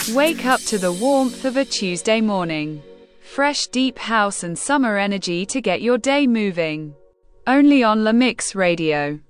Wake up to the warmth of a Tuesday morning. Fresh deep house and summer energy to get your day moving. Only on La Mix Radio.